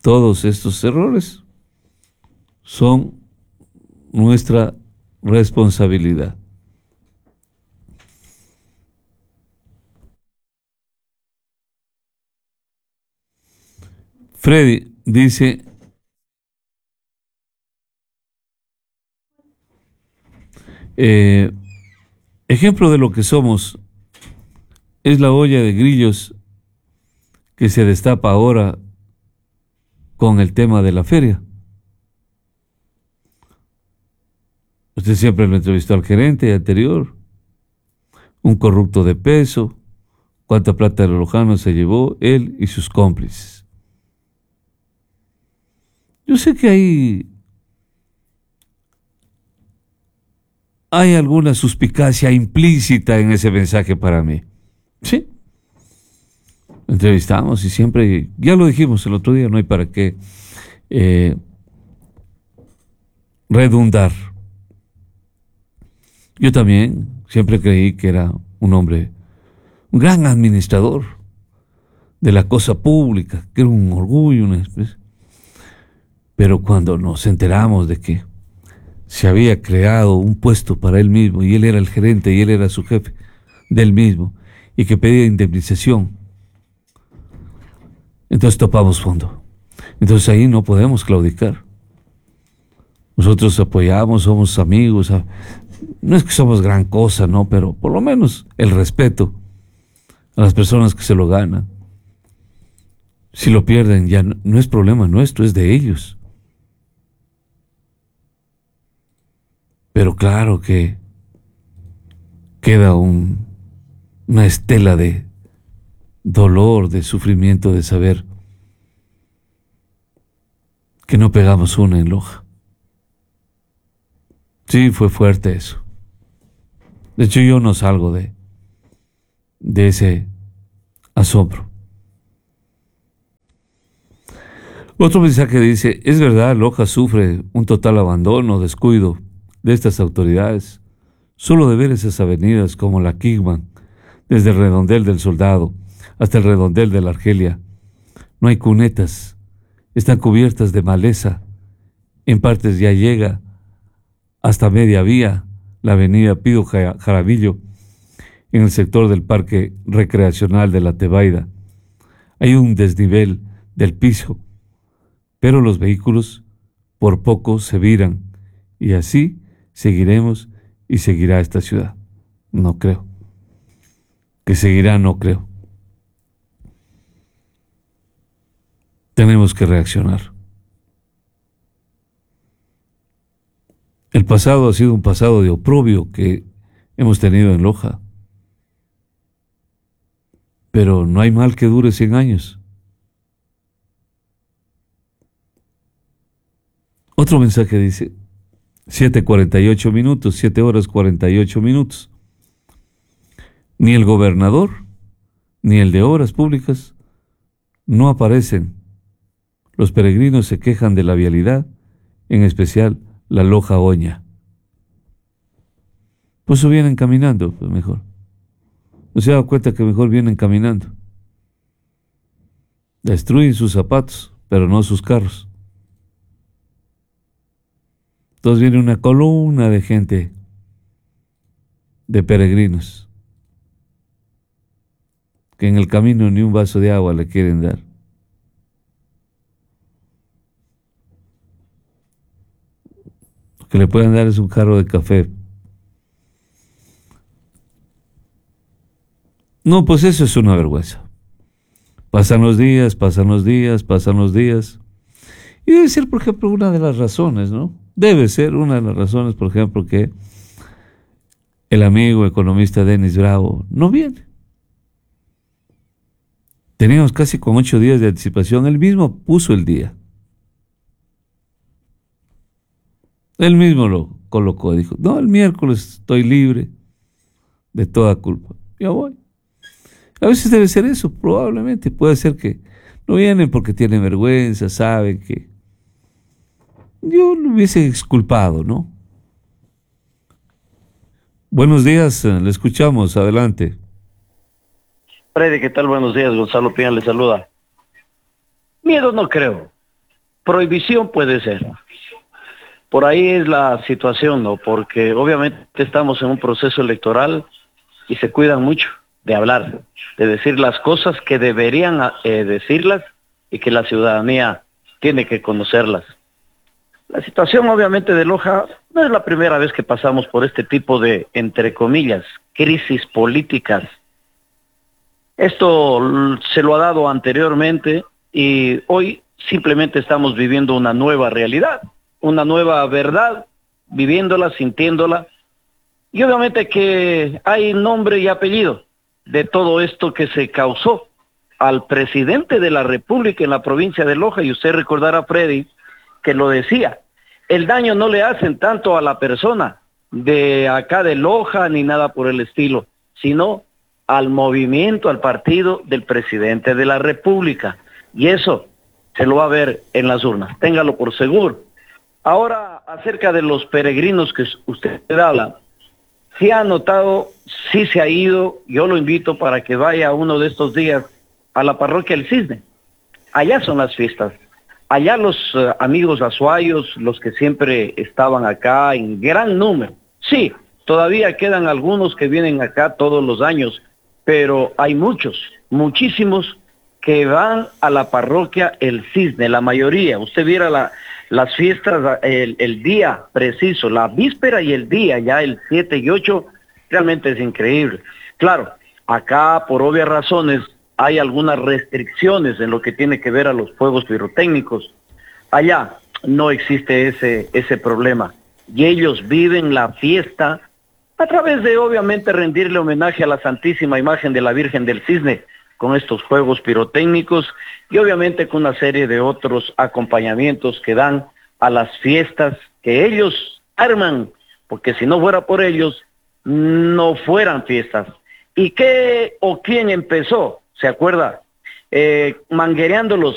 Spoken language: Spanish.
todos estos errores son nuestra responsabilidad. Freddy dice, ejemplo de lo que somos es la olla de grillos que se destapa ahora con el tema de la feria. Usted siempre lo entrevistó al gerente anterior, un corrupto de peso, cuánta plata de los Lojano se llevó él y sus cómplices. Yo sé que hay alguna suspicacia implícita en ese mensaje para mí. Sí. Entrevistamos y siempre, ya lo dijimos el otro día, no hay para qué redundar. Yo también siempre creí que era un hombre, un gran administrador de la cosa pública, que era un orgullo, una especie. Pero cuando nos enteramos de que se había creado un puesto para él mismo y él era el gerente y él era su jefe del mismo y que pedía indemnización, entonces topamos fondo. Entonces ahí no podemos claudicar. Nosotros apoyamos, somos amigos, no es que somos gran cosa, no, pero por lo menos el respeto a las personas que se lo ganan. Si lo pierden ya no es problema nuestro, es de ellos. Pero claro que queda una estela de dolor, de sufrimiento, de saber que no pegamos una en Loja. Sí, fue fuerte eso. De hecho, yo no salgo de ese asombro. Otro mensaje dice, es verdad, Loja sufre un total abandono, descuido de estas autoridades. Solo de ver esas avenidas como la Kigman, desde el Redondel del Soldado hasta el Redondel de la Argelia, no hay cunetas, están cubiertas de maleza, en partes ya llega hasta media vía la avenida Pido Jaramillo, en el sector del Parque Recreacional de la Tebaida. Hay un desnivel del piso, pero los vehículos por poco se viran, y así seguiremos y seguirá esta ciudad. No creo. Que seguirá, no creo. Tenemos que reaccionar. El pasado ha sido un pasado de oprobio que hemos tenido en Loja. Pero no hay mal que dure 100 años. Otro mensaje dice, 7:48 minutos, 7 horas 48 minutos. Ni el gobernador, ni el de Obras Públicas no aparecen. Los peregrinos se quejan de la vialidad, en especial la Loja Oña. Pues eso vienen caminando, pues mejor. ¿No se da cuenta que mejor vienen caminando? Destruyen sus zapatos, pero no sus carros. Entonces viene una columna de gente, de peregrinos, que en el camino ni un vaso de agua le quieren dar. Lo que le pueden dar es un jarro de café. No, pues eso es una vergüenza. Pasan los días, pasan los días, pasan los días. Y debe ser, por ejemplo, una de las razones, ¿no? Debe ser una de las razones, por ejemplo, que el amigo economista Denis Bravo no viene. Teníamos casi con 8 días de anticipación. Él mismo puso el día. Él mismo lo colocó. Dijo, no, el miércoles estoy libre de toda culpa. Yo voy. A veces debe ser eso, probablemente. Puede ser que no vienen porque tienen vergüenza, saben que yo lo hubiese exculpado, ¿no? Buenos días, le escuchamos, adelante. Freddy, ¿qué tal? Buenos días, Gonzalo Piña le saluda. Miedo no creo, Prohibición puede ser. Por ahí es la situación, ¿no? Porque obviamente estamos en un proceso electoral y se cuidan mucho de hablar, de decir las cosas que deberían decirlas y que la ciudadanía tiene que conocerlas. La situación obviamente de Loja no es la primera vez que pasamos por este tipo de, entre comillas, crisis políticas. Esto se lo ha dado anteriormente y hoy simplemente estamos viviendo una nueva realidad, una nueva verdad, viviéndola, sintiéndola. Y obviamente que hay nombre y apellido de todo esto que se causó al presidente de la República en la provincia de Loja, y usted recordará, Freddy, que lo decía, el daño no le hacen tanto a la persona de acá de Loja ni nada por el estilo, sino al movimiento, al partido del presidente de la República. Y eso se lo va a ver en las urnas, téngalo por seguro. Ahora, acerca de los peregrinos que usted habla, sí ha notado, sí se ha ido, yo lo invito para que vaya uno de estos días a la parroquia El Cisne. Allá son las fiestas. Allá los amigos azuayos, los que siempre estaban acá en gran número. Sí, todavía quedan algunos que vienen acá todos los años, pero hay muchos, muchísimos que van a la parroquia El Cisne, la mayoría. Usted viera las fiestas, el día preciso, la víspera y el día, ya el 7 y 8, realmente es increíble. Claro, acá por obvias razones hay algunas restricciones en lo que tiene que ver a los fuegos pirotécnicos. Allá no existe ese problema. Y ellos viven la fiesta a través de, obviamente, rendirle homenaje a la Santísima Imagen de la Virgen del Cisne con estos fuegos pirotécnicos y obviamente con una serie de otros acompañamientos que dan a las fiestas que ellos arman, porque si no fuera por ellos, no fueran fiestas. ¿Y qué o quién empezó? ¿Se acuerda? Manguereando los